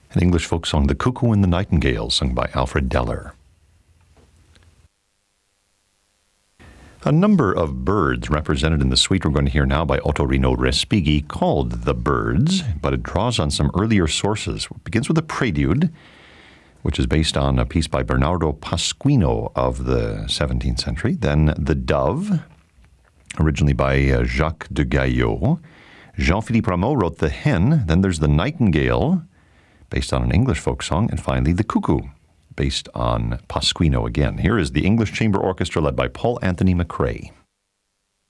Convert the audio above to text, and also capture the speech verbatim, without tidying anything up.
An English folk song, The Cuckoo and the Nightingale, sung by Alfred Deller. A number of birds represented in the suite we're going to hear now by Ottorino Respighi, called The Birds, but it draws on some earlier sources. It begins with a prelude, which is based on a piece by Bernardo Pasquino of the seventeenth century. Then The Dove, originally by uh, Jacques de Gaillot. Jean-Philippe Rameau wrote The Hen. Then there's The Nightingale, based on an English folk song. And finally, The Cuckoo, based on Pasquino again. Here is the English Chamber Orchestra led by Paul Anthony McRae.